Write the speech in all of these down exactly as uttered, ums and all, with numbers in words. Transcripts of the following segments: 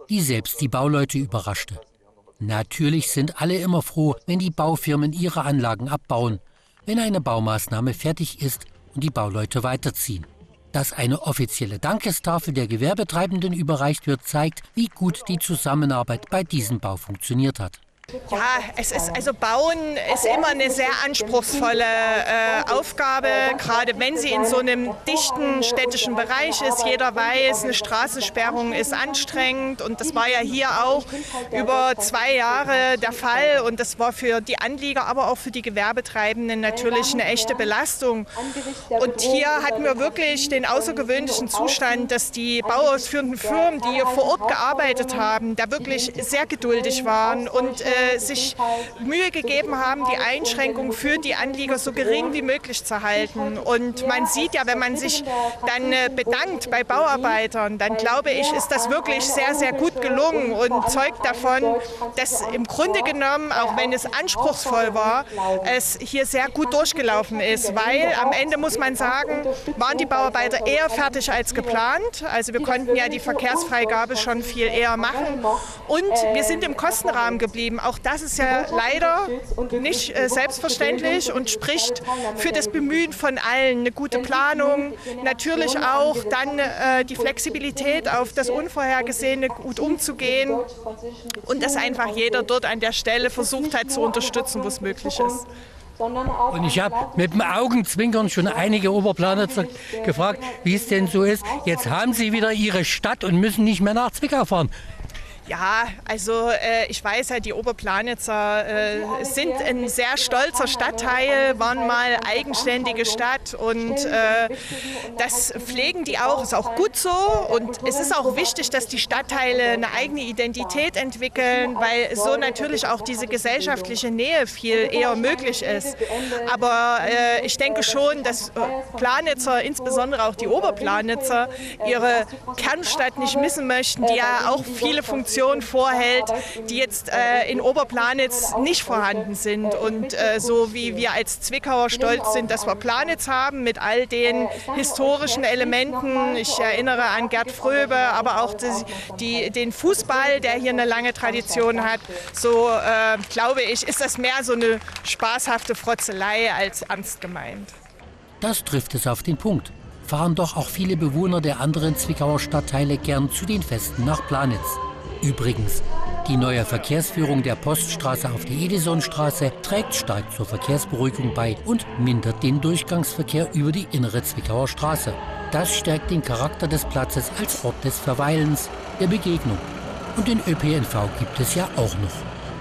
die selbst die Bauleute überraschte. Natürlich sind alle immer froh, wenn die Baufirmen ihre Anlagen abbauen, wenn eine Baumaßnahme fertig ist und die Bauleute weiterziehen. Dass eine offizielle Dankestafel der Gewerbetreibenden überreicht wird, zeigt, wie gut die Zusammenarbeit bei diesem Bau funktioniert hat. Ja, es ist also Bauen ist immer eine sehr anspruchsvolle äh, Aufgabe, gerade wenn sie in so einem dichten städtischen Bereich ist. Jeder weiß, eine Straßensperrung ist anstrengend und das war ja hier auch über zwei Jahre der Fall und das war für die Anlieger, aber auch für die Gewerbetreibenden natürlich eine echte Belastung. Und hier hatten wir wirklich den außergewöhnlichen Zustand, dass die bauausführenden Firmen, die hier vor Ort gearbeitet haben, da wirklich sehr geduldig waren und äh, sich Mühe gegeben haben, die Einschränkungen für die Anlieger so gering wie möglich zu halten. Und man sieht ja, wenn man sich dann bedankt bei Bauarbeitern, dann glaube ich, ist das wirklich sehr, sehr gut gelungen und zeugt davon, dass im Grunde genommen, auch wenn es anspruchsvoll war, es hier sehr gut durchgelaufen ist. Weil am Ende muss man sagen, waren die Bauarbeiter eher fertig als geplant. Also wir konnten ja die Verkehrsfreigabe schon viel eher machen. Und wir sind im Kostenrahmen geblieben. Auch das ist ja leider nicht äh, selbstverständlich und spricht für das Bemühen von allen. Eine gute Planung, natürlich auch dann äh, die Flexibilität, auf das Unvorhergesehene gut umzugehen und dass einfach jeder dort an der Stelle versucht hat zu unterstützen, wo es möglich ist. Und ich habe mit dem Augenzwinkern schon einige Oberplanitzer gefragt, wie es denn so ist. Jetzt haben sie wieder ihre Stadt und müssen nicht mehr nach Zwickau fahren. Ja, also äh, ich weiß ja, die Oberplanitzer äh, sind ein sehr stolzer Stadtteil, waren mal eigenständige Stadt und äh, das pflegen die auch, ist auch gut so und es ist auch wichtig, dass die Stadtteile eine eigene Identität entwickeln, weil so natürlich auch diese gesellschaftliche Nähe viel eher möglich ist. Aber äh, ich denke schon, dass Planitzer, insbesondere auch die Oberplanitzer, ihre Kernstadt nicht missen möchten, die ja auch viele Funktionen vorhält, die jetzt äh, in Oberplanitz nicht vorhanden sind. Und äh, so wie wir als Zwickauer stolz sind, dass wir Planitz haben mit all den historischen Elementen. Ich erinnere an Gerd Fröbe, aber auch die, die, den Fußball, der hier eine lange Tradition hat. So äh, glaube ich, ist das mehr so eine spaßhafte Frotzelei als ernst gemeint. Das trifft es auf den Punkt. Fahren doch auch viele Bewohner der anderen Zwickauer Stadtteile gern zu den Festen nach Planitz. Übrigens, die neue Verkehrsführung der Poststraße auf die Edisonstraße trägt stark zur Verkehrsberuhigung bei und mindert den Durchgangsverkehr über die innere Zwickauer Straße. Das stärkt den Charakter des Platzes als Ort des Verweilens, der Begegnung. Und den Ö P N V gibt es ja auch noch.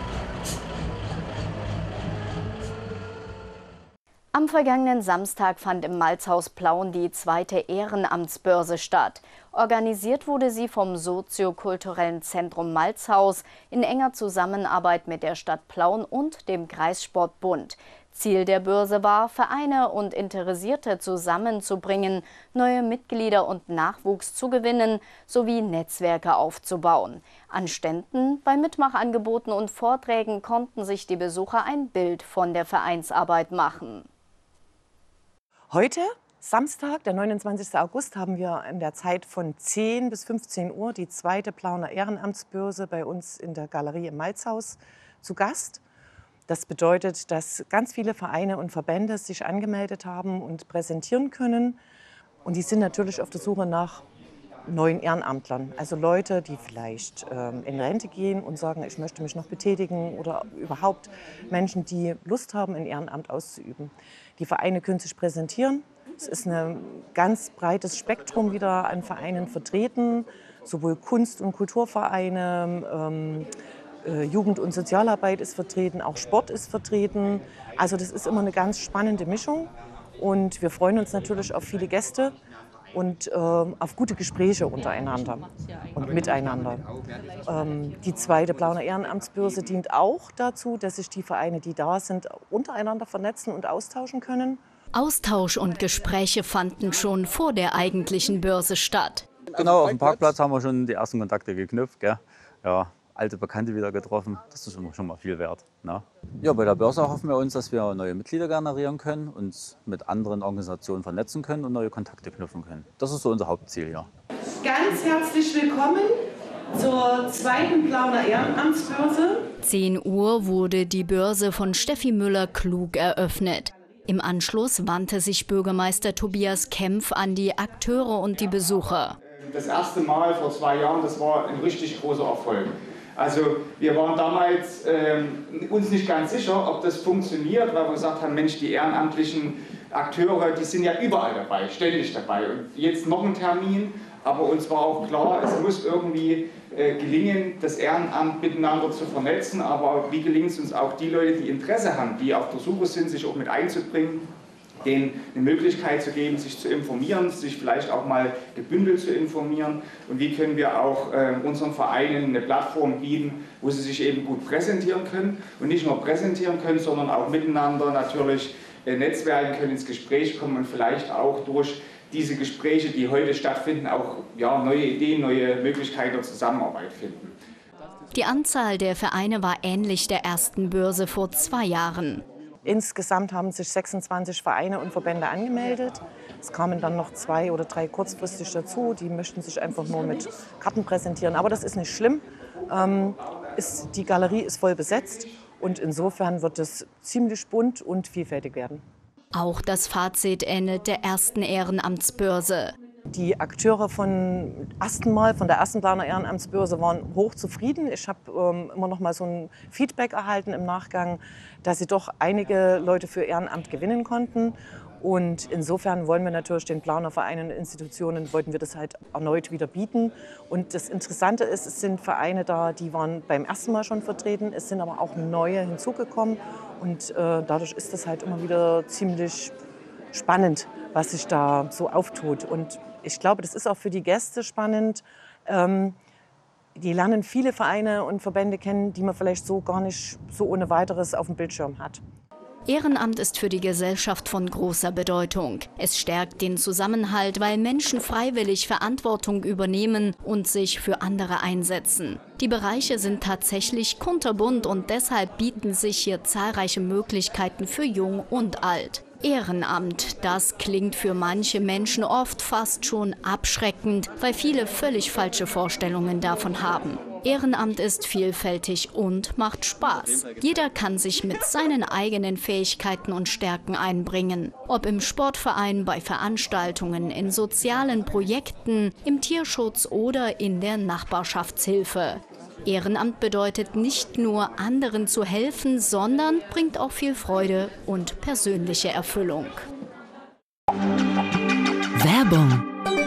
Am vergangenen Samstag fand im Malzhaus Plauen die zweite Ehrenamtsbörse statt. Organisiert wurde sie vom soziokulturellen Zentrum Malzhaus in enger Zusammenarbeit mit der Stadt Plauen und dem Kreissportbund. Ziel der Börse war, Vereine und Interessierte zusammenzubringen, neue Mitglieder und Nachwuchs zu gewinnen sowie Netzwerke aufzubauen. An Ständen, bei Mitmachangeboten und Vorträgen konnten sich die Besucher ein Bild von der Vereinsarbeit machen. Heute, Samstag, der neunundzwanzigste August, haben wir in der Zeit von zehn bis fünfzehn Uhr die zweite Plauener Ehrenamtsbörse bei uns in der Galerie im Malzhaus zu Gast. Das bedeutet, dass ganz viele Vereine und Verbände sich angemeldet haben und präsentieren können. Und die sind natürlich auf der Suche nach neuen Ehrenamtlern. Also Leute, die vielleicht ähm, in Rente gehen und sagen, ich möchte mich noch betätigen, oder überhaupt Menschen, die Lust haben, ein Ehrenamt auszuüben. Die Vereine können sich präsentieren. Es ist ein ganz breites Spektrum wieder an Vereinen vertreten, sowohl Kunst- und Kulturvereine, ähm, äh, Jugend- und Sozialarbeit ist vertreten, auch Sport ist vertreten. Also das ist immer eine ganz spannende Mischung und wir freuen uns natürlich auf viele Gäste und äh, auf gute Gespräche untereinander und miteinander. Ähm, die zweite Plauener Ehrenamtsbörse dient auch dazu, dass sich die Vereine, die da sind, untereinander vernetzen und austauschen können. Austausch und Gespräche fanden schon vor der eigentlichen Börse statt. Genau, auf dem Parkplatz haben wir schon die ersten Kontakte geknüpft. Gell? Ja, alte Bekannte wieder getroffen, das ist schon mal viel wert. Ne? Ja, bei der Börse hoffen wir uns, dass wir neue Mitglieder generieren können, uns mit anderen Organisationen vernetzen können und neue Kontakte knüpfen können. Das ist so unser Hauptziel hier. Ganz herzlich willkommen zur zweiten Plauner Ehrenamtsbörse. zehn Uhr wurde die Börse von Steffi Müller-Klug eröffnet. Im Anschluss wandte sich Bürgermeister Tobias Kempf an die Akteure und die Besucher. Das erste Mal vor zwei Jahren, das war ein richtig großer Erfolg. Also wir waren damals ähm, uns nicht ganz sicher, ob das funktioniert, weil wir gesagt haben, Mensch, die ehrenamtlichen Akteure, die sind ja überall dabei, ständig dabei. Und jetzt noch ein Termin, aber uns war auch klar, es muss irgendwie äh, gelingen, das Ehrenamt miteinander zu vernetzen. Aber wie gelingt es uns auch, die Leute, die Interesse haben, die auf der Suche sind, sich auch mit einzubringen, denen eine Möglichkeit zu geben, sich zu informieren, sich vielleicht auch mal gebündelt zu informieren. Und wie können wir auch äh, unseren Vereinen eine Plattform bieten, wo sie sich eben gut präsentieren können. Und nicht nur präsentieren können, sondern auch miteinander natürlich äh, netzwerken können, ins Gespräch kommen und vielleicht auch durch diese Gespräche, die heute stattfinden, auch ja, neue Ideen, neue Möglichkeiten der Zusammenarbeit finden. Die Anzahl der Vereine war ähnlich der ersten Börse vor zwei Jahren. Insgesamt haben sich sechsundzwanzig Vereine und Verbände angemeldet. Es kamen dann noch zwei oder drei kurzfristig dazu. Die möchten sich einfach nur mit Karten präsentieren. Aber das ist nicht schlimm. Ähm, ist, die Galerie ist voll besetzt und insofern wird es ziemlich bunt und vielfältig werden. Auch das Fazit ähnelt der ersten Ehrenamtsbörse. Die Akteure von ersten Mal, von der ersten Plauner Ehrenamtsbörse waren hochzufrieden. Ich habe ähm, immer noch mal so ein Feedback erhalten im Nachgang, dass sie doch einige Leute für Ehrenamt gewinnen konnten. Und insofern wollen wir natürlich den Plauner Vereinen und Institutionen, wollten wir das halt erneut wieder bieten. Und das Interessante ist, es sind Vereine da, die waren beim ersten Mal schon vertreten, es sind aber auch neue hinzugekommen. Und äh, dadurch ist das halt immer wieder ziemlich spannend, was sich da so auftut. Und ich glaube, das ist auch für die Gäste spannend. Ähm, die lernen viele Vereine und Verbände kennen, die man vielleicht so gar nicht so ohne weiteres auf dem Bildschirm hat. Ehrenamt ist für die Gesellschaft von großer Bedeutung. Es stärkt den Zusammenhalt, weil Menschen freiwillig Verantwortung übernehmen und sich für andere einsetzen. Die Bereiche sind tatsächlich kunterbunt und deshalb bieten sich hier zahlreiche Möglichkeiten für Jung und Alt. Ehrenamt, das klingt für manche Menschen oft fast schon abschreckend, weil viele völlig falsche Vorstellungen davon haben. Ehrenamt ist vielfältig und macht Spaß. Jeder kann sich mit seinen eigenen Fähigkeiten und Stärken einbringen. Ob im Sportverein, bei Veranstaltungen, in sozialen Projekten, im Tierschutz oder in der Nachbarschaftshilfe. Ehrenamt bedeutet nicht nur, anderen zu helfen, sondern bringt auch viel Freude und persönliche Erfüllung. Werbung.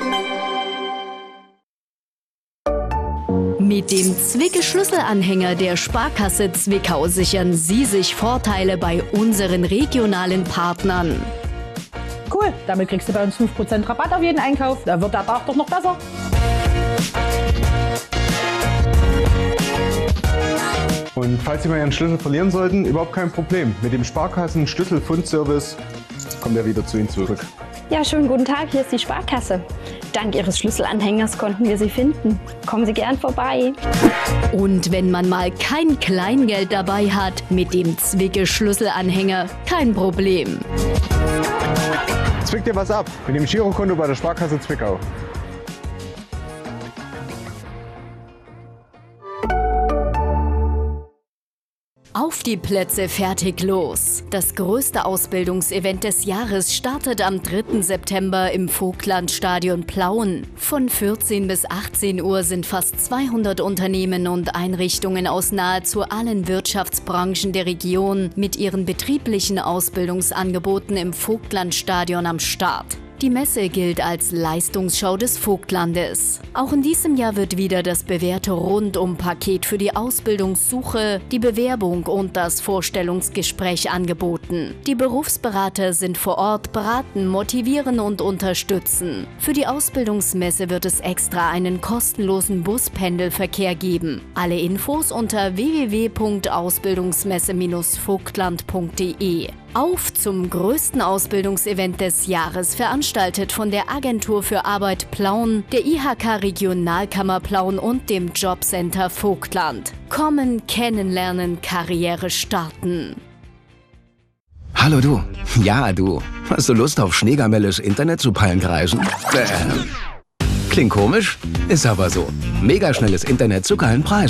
Mit dem Zwicke-Schlüsselanhänger der Sparkasse Zwickau sichern Sie sich Vorteile bei unseren regionalen Partnern. Cool, damit kriegst du bei uns fünf Prozent Rabatt auf jeden Einkauf. Da wird der Tag doch noch besser. Und falls Sie mal Ihren Schlüssel verlieren sollten, überhaupt kein Problem. Mit dem Sparkassen-Schlüsselfundservice kommt er wieder zu Ihnen zurück. Ja, schönen guten Tag, hier ist die Sparkasse. Dank Ihres Schlüsselanhängers konnten wir Sie finden. Kommen Sie gern vorbei. Und wenn man mal kein Kleingeld dabei hat, mit dem Zwicke-Schlüsselanhänger kein Problem. Zwick dir was ab mit dem Girokonto bei der Sparkasse Zwickau. Auf die Plätze, fertig, los! Das größte Ausbildungsevent des Jahres startet am dritten September im Vogtlandstadion Plauen. Von vierzehn bis achtzehn Uhr sind fast zweihundert Unternehmen und Einrichtungen aus nahezu allen Wirtschaftsbranchen der Region mit ihren betrieblichen Ausbildungsangeboten im Vogtlandstadion am Start. Die Messe gilt als Leistungsschau des Vogtlandes. Auch in diesem Jahr wird wieder das bewährte Rundum-Paket für die Ausbildungssuche, die Bewerbung und das Vorstellungsgespräch angeboten. Die Berufsberater sind vor Ort, beraten, motivieren und unterstützen. Für die Ausbildungsmesse wird es extra einen kostenlosen Buspendelverkehr geben. Alle Infos unter w w w punkt ausbildungsmesse Bindestrich vogtland punkt de. Auf zum größten Ausbildungsevent des Jahres, veranstaltet von der Agentur für Arbeit Plauen, der I H K Regionalkammer Plauen und dem Jobcenter Vogtland. Kommen, kennenlernen, Karriere starten. Hallo du. Ja, du. Hast du Lust auf Schneegamelles Internet zu Pallenkreisen? Äh. Klingt komisch? Ist aber so. Mega schnelles Internet zu geilen Preisen.